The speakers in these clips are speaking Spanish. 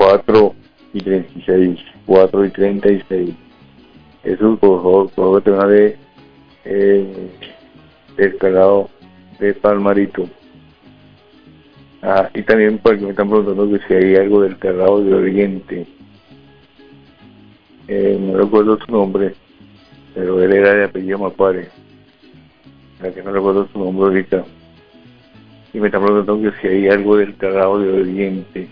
4:36. Jesús, por favor, te de del Calado de Palmarito. Y también porque me están preguntando que si hay algo del Calado de Oriente. No recuerdo su nombre, pero él era de apellido Macuare. La que no recuerdo su nombre ahorita. Y me están preguntando que si hay algo del Calado de Oriente.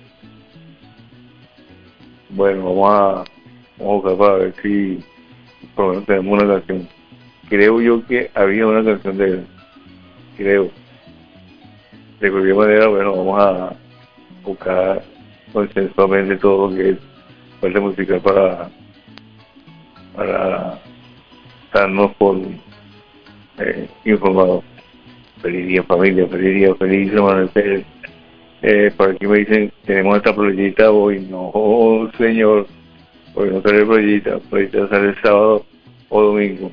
Bueno, vamos a buscar para ver si por lo menos tenemos una canción. Creo yo que había una canción de él. Creo. De cualquier manera, bueno, vamos a buscar consensualmente todo lo que es parte musical para estarnos por informados. Feliz día, familia, feliz día, feliz amanecer. Por aquí me dicen, tenemos esta playita hoy. No, señor, hoy no sale playita sale el sábado o domingo.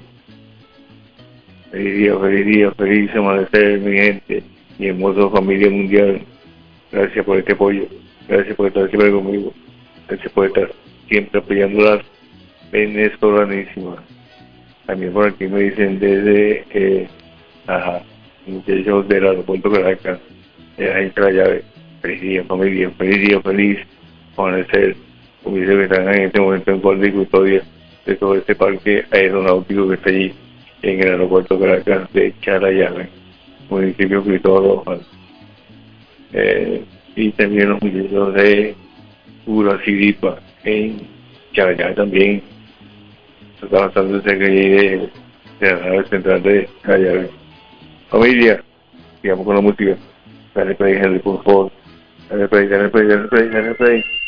Feliz día, feliz amanecer, mi gente, mi hermosa familia mundial. Gracias por este apoyo, gracias por estar siempre conmigo, gracias por estar siempre apoyando las venezolanísimas. También por aquí me dicen desde muchachos del aeropuerto Caracas, ahí está la llave. Feliz día, familia, feliz amanecer. Como dice que están en este momento en Puerto Custodia de todo este parque aeronáutico que está allí en el aeropuerto Caracas de Charallave, municipio de Cristóbal Rojas. Y también los muchachos de Uraciripa en Charallave también. Está bastante cerca de la nave central de Charallave. Familia, sigamos con la música. Dale play, Henry, por favor. Dale play.